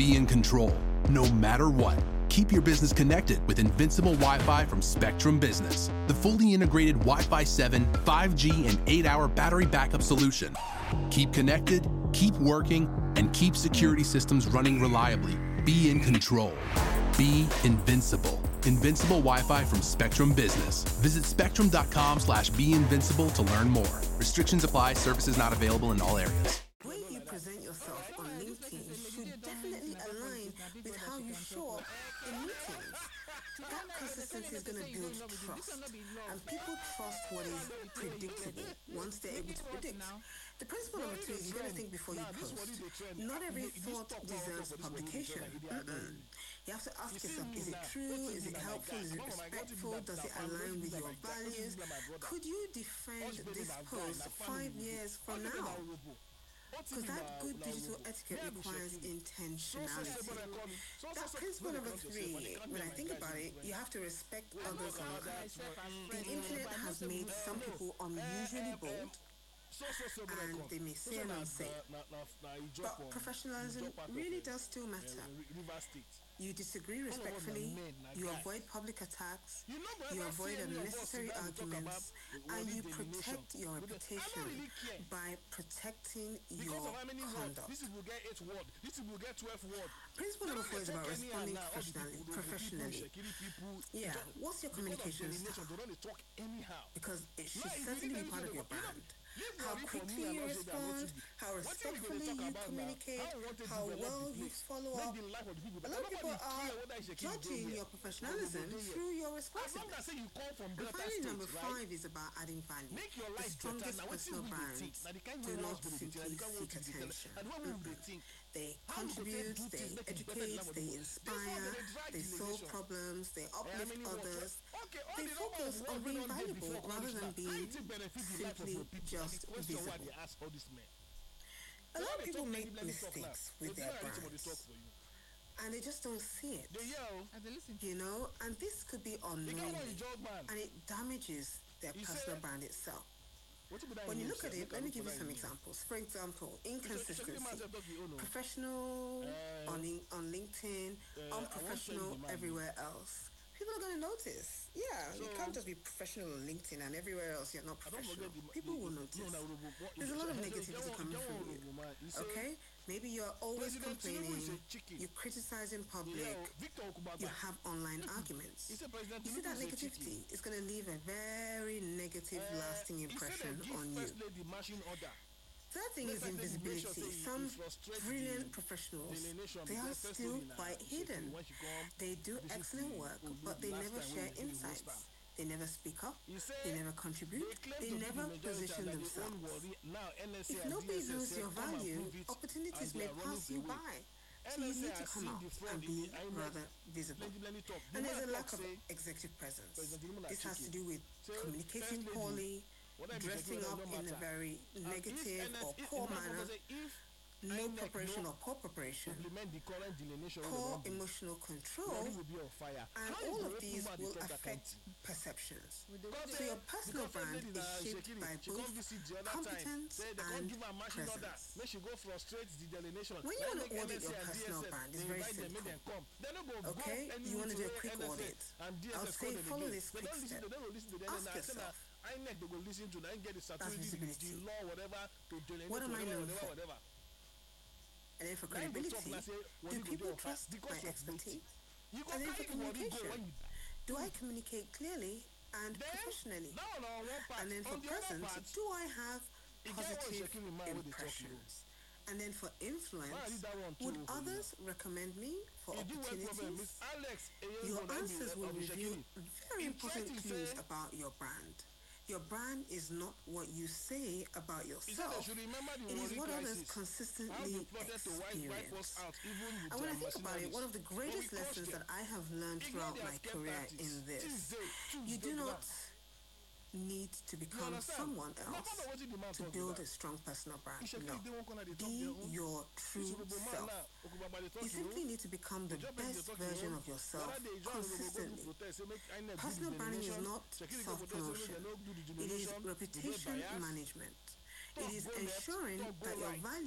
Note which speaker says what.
Speaker 1: be in control, no matter what. Keep your business connected with Invincible Wi-Fi from Spectrum Business, the fully integrated Wi-Fi 7, 5G, and 8-hour battery backup solution. Keep connected, keep working, and keep security systems running reliably. Be in control. Be invincible. Invincible Wi-Fi from Spectrum Business. Visit spectrum.com/beinvincible to learn more. Restrictions apply. Services not available in all areas.
Speaker 2: The way you present yourself on LinkedIn should definitely align with how you show up in meetings. That consistency is going to build trust, and people trust what is predictable once they're able to predict. The principle number 2 is you got to think before you post. Not every thought deserves publication. You have to ask yourself, is it true? Is it helpful? Is it respectful? Does it align with your values? Could you defend this post 5 years from now? Because that good digital etiquette requires intentionality. That principle number 3, when I think about it, you have to respect others online. The internet has made some people unusually bold, and they may say and unsay. But professionalism really does still matter. You disagree respectfully, you avoid public attacks, you avoid unnecessary arguments, and you protect your reputation by protecting your conduct. Principle number 4 is about responding professionally. Yeah, what's your communication style? Because it should certainly be part of your brand. How quickly you respond, how respectfully you communicate, how well you follow up. A lot of people are judging your professionalism through your responsiveness. And finally, number 5 is about adding value. The strongest personal brands do not simply seek attention. They contribute, they educate, they inspire, they solve problems, they uplift others. They focus on being valuable rather than being simply just visible. A lot of people make mistakes with their brands, and they just don't see it. You know, and this could be unknown, and it damages their personal brand itself. When you look at it, let me give you some examples. For example, inconsistency. Professional on LinkedIn, unprofessional everywhere else. People are going to notice. Yeah, you can't just be professional on LinkedIn and everywhere else you're not professional. People will notice. There's a lot of negativity coming from you. Okay? Maybe you're always complaining, you criticize in public, you have online arguments. You see that negativity? It's going to leave a very negative, lasting impression on you. Third thing is invisibility. Some brilliant professionals, they are still quite hidden. They do excellent work, but they never share insights. They never speak up, they never contribute, they never position themselves. If nobody knows your value, opportunities may pass you by. So you need to come out and be rather visible. And there's a lack of executive presence. This has to do with communicating poorly, dressing up in a very negative or poor manner, no preparation or poor preparation, poor emotional control, and all of these will affect perceptions. So your personal brand is shaped by both competence and presence. When you want to audit your personal brand, it's very simple. Okay, you want to do a quick audit. I'll say follow this quick step. Ask yourself, that's visibility. What am I known for? And then for credibility, do people trust my expertise? And then for communication, do I communicate clearly and professionally? And then for presence, do I have positive impressions? And then for influence, would others recommend me for opportunities? Your answers will reveal very important clues about your brand. Your brand is not what you say about yourself. It is what others consistently experience. And when I think about it, one of the greatest lessons that I have learned throughout my career in this, you do not need to become someone else to build a strong personal brand. No. Be your true self. You simply need to become the best version of yourself consistently. Personal branding is not self-promotion. It is reputation management. It is ensuring that your value